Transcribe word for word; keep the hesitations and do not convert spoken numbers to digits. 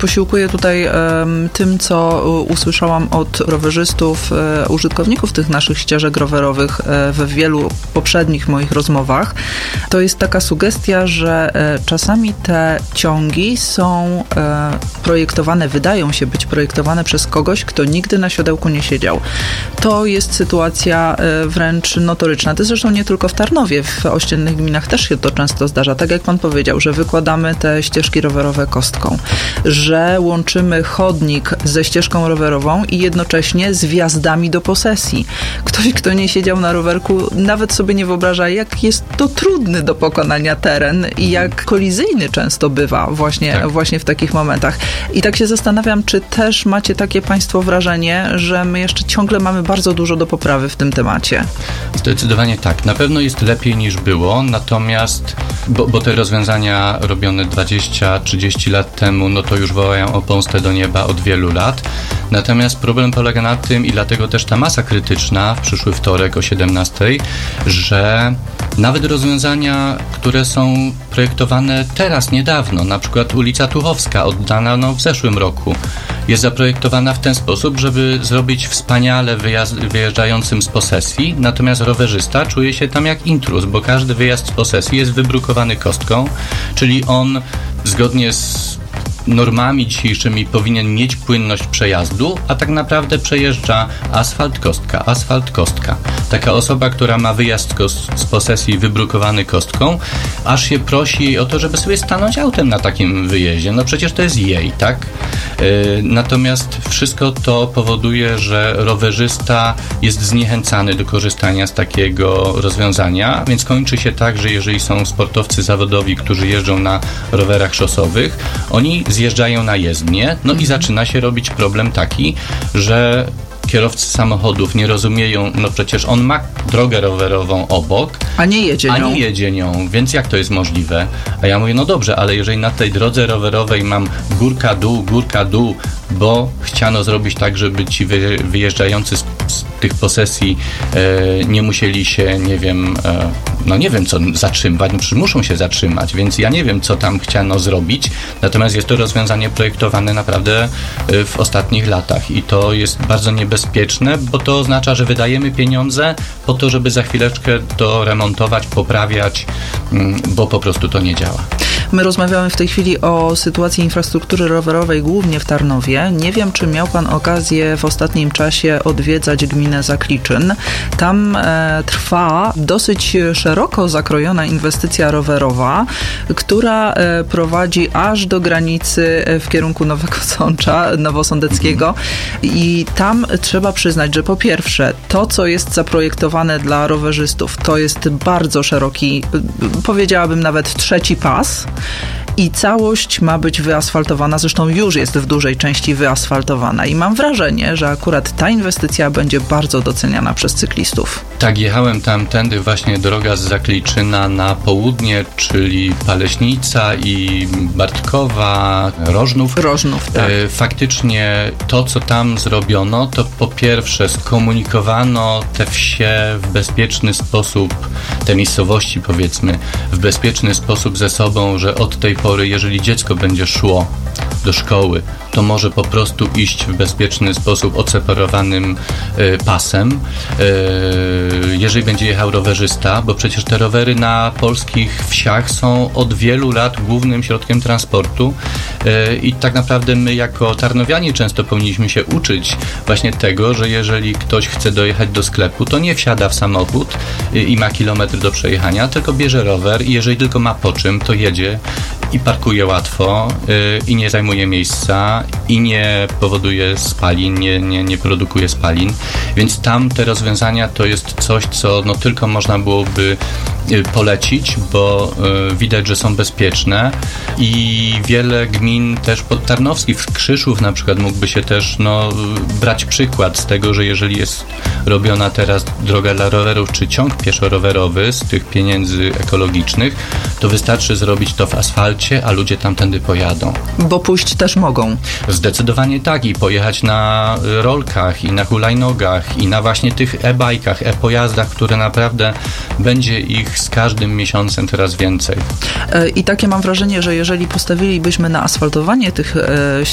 posiłkuję tutaj um, tym, co usłyszałam od rowerzystów, um, użytkowników tych naszych ścieżek rowerowych um, we wielu poprzednich moich rozmowach. To jest taka sugestia, że um, czasami te ciągi są um, projektowane, wydają się być projektowane przez kogoś, kto nigdy na siodełku nie siedział. To jest sytuacja um, wręcz notoryczna. To jest zresztą nie tylko w Tarnowie, w ościennych gminach też się to często zdarza. Tak jak pan powiedział, że wykładamy te ścieżki rowerowe kostką, że łączymy chodnik ze ścieżką rowerową i jednocześnie z wjazdami do posesji. Ktoś, kto nie siedział na rowerku, nawet sobie nie wyobraża, jak jest to trudny do pokonania teren i jak kolizyjny często bywa właśnie, tak. właśnie w takich momentach. I tak się zastanawiam, czy też macie takie państwo wrażenie, że my jeszcze ciągle mamy bardzo dużo do poprawy w tym temacie? Zdecydowanie tak. Na pewno jest lepiej niż było, natomiast, bo, bo te rozwiązania robione dwadzieścia trzydzieści lat temu, no to już wołają o pomstę do nieba od wielu lat. Natomiast problem polega na tym, i dlatego też ta masa krytyczna w przyszły wtorek o siedemnastej, że nawet rozwiązania, które są projektowane teraz, niedawno, na przykład ulica Tuchowska, oddana no, w zeszłym roku, jest zaprojektowana w ten sposób, żeby zrobić wspaniale wyjazd, wyjeżdżającym z posesji, natomiast rowerzysta czuje się tam jak intruz, bo każdy wyjazd z posesji jest wybrukowany kostką, czyli on zgodnie z normami dzisiejszymi powinien mieć płynność przejazdu, a tak naprawdę przejeżdża asfalt, kostka, asfalt, kostka. Taka osoba, która ma wyjazd z posesji wybrukowany kostką, aż się prosi jej o to, żeby sobie stanąć autem na takim wyjeździe. No przecież to jest jej, tak? Yy, natomiast wszystko to powoduje, że rowerzysta jest zniechęcany do korzystania z takiego rozwiązania, więc kończy się tak, że jeżeli są sportowcy zawodowi, którzy jeżdżą na rowerach szosowych, oni zjeżdżają na jezdnię, no i zaczyna się robić problem taki, że kierowcy samochodów nie rozumieją, no przecież on ma drogę rowerową obok, a nie jedzie nią. A nie jedzie nią, więc jak to jest możliwe? A ja mówię, no dobrze, ale jeżeli na tej drodze rowerowej mam górka dół, górka dół, bo chciano zrobić tak, żeby ci wyjeżdżający z, z tych posesji e, nie musieli się, nie wiem, e, no nie wiem co zatrzymać, no przecież muszą się zatrzymać, więc ja nie wiem, co tam chciano zrobić, natomiast jest to rozwiązanie projektowane naprawdę e, w ostatnich latach i to jest bardzo niebezpieczne, bo to oznacza, że wydajemy pieniądze po to, żeby za chwileczkę to remontować, poprawiać, m, bo po prostu to nie działa. My rozmawiamy w tej chwili o sytuacji infrastruktury rowerowej głównie w Tarnowie. Nie wiem, czy miał pan okazję w ostatnim czasie odwiedzać gminę Zakliczyn. Tam e, trwa dosyć szeroko zakrojona inwestycja rowerowa, która e, prowadzi aż do granicy w kierunku Nowego Sącza, Nowosądeckiego i tam trzeba przyznać, że po pierwsze to, co jest zaprojektowane dla rowerzystów, to jest bardzo szeroki, powiedziałabym nawet trzeci pas. I całość ma być wyasfaltowana, zresztą już jest w dużej części wyasfaltowana i mam wrażenie, że akurat ta inwestycja będzie bardzo doceniana przez cyklistów. Tak, jechałem tam tędy właśnie droga z Zakliczyna na południe, czyli Paleśnica i Bartkowa, Rożnów. Rożnów, tak. E, faktycznie to, co tam zrobiono, to po pierwsze skomunikowano te wsie w bezpieczny sposób, te miejscowości powiedzmy, w bezpieczny sposób ze sobą, że od tej pory, jeżeli dziecko będzie szło do szkoły, to może po prostu iść w bezpieczny sposób odseparowanym y, pasem. Y, jeżeli będzie jechał rowerzysta, bo przecież te rowery na polskich wsiach są od wielu lat głównym środkiem transportu y, i tak naprawdę my jako tarnowianie często powinniśmy się uczyć właśnie tego, że jeżeli ktoś chce dojechać do sklepu, to nie wsiada w samochód y, i ma kilometr do przejechania, tylko bierze rower i jeżeli tylko ma po czym, to jedzie i parkuje łatwo y, i nie zajmuje miejsca i nie powoduje spalin, nie, nie, nie produkuje spalin, więc tam te rozwiązania to jest coś, co no tylko można byłoby y, polecić, bo y, widać, że są bezpieczne i wiele gmin też podtarnowskich, Krzyszów na przykład mógłby się też no, brać przykład z tego, że jeżeli jest robiona teraz droga dla rowerów czy ciąg pieszo-rowerowy z tych pieniędzy ekologicznych, to wystarczy zrobić to w asfalcie, a ludzie tamtędy pojadą. Bo pójść też mogą. Zdecydowanie tak i pojechać na rolkach i na hulajnogach i na właśnie tych e-bajkach, e-pojazdach, które naprawdę będzie ich z każdym miesiącem coraz więcej. I takie mam wrażenie, że jeżeli postawilibyśmy na asfaltowanie tych